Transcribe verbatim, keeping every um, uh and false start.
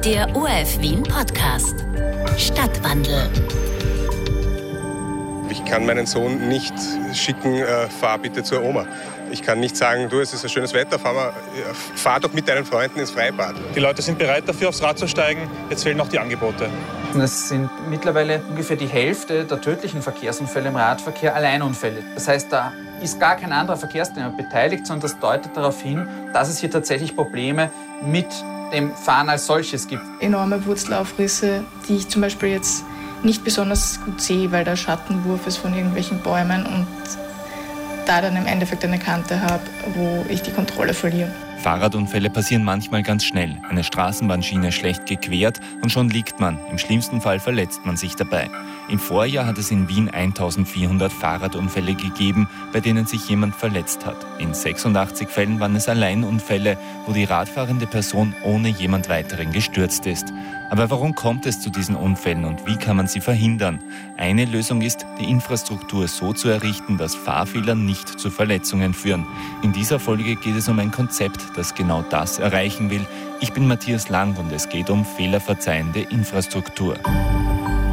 Der O R F Wien Podcast. Stadtwandel. Ich kann meinen Sohn nicht schicken, äh, fahr bitte zur Oma. Ich kann nicht sagen, du, es ist ein schönes Wetter, fahr, mal, fahr doch mit deinen Freunden ins Freibad. Die Leute sind bereit dafür, aufs Rad zu steigen. Jetzt fehlen noch die Angebote. Es sind mittlerweile ungefähr die Hälfte der tödlichen Verkehrsunfälle im Radverkehr Alleinunfälle. Das heißt, da ist gar kein anderer Verkehrsteilnehmer beteiligt, sondern das deutet darauf hin, dass es hier tatsächlich Probleme mit dem Fahren als solches gibt. Enorme Wurzelaufrisse, die ich zum Beispiel jetzt nicht besonders gut sehe, weil der Schattenwurf ist von irgendwelchen Bäumen und da dann im Endeffekt eine Kante habe, wo ich die Kontrolle verliere. Fahrradunfälle passieren manchmal ganz schnell. Eine Straßenbahnschiene schlecht gequert und schon liegt man. Im schlimmsten Fall verletzt man sich dabei. Im Vorjahr hat es in Wien eintausendvierhundert Fahrradunfälle gegeben, bei denen sich jemand verletzt hat. In sechsundachtzig Fällen waren es Alleinunfälle, wo die radfahrende Person ohne jemand weiteren gestürzt ist. Aber warum kommt es zu diesen Unfällen und wie kann man sie verhindern? Eine Lösung ist, die Infrastruktur so zu errichten, dass Fahrfehler nicht zu Verletzungen führen. In dieser Folge geht es um ein Konzept, das genau das erreichen will. Ich bin Matthias Lang und es geht um fehlerverzeihende Infrastruktur.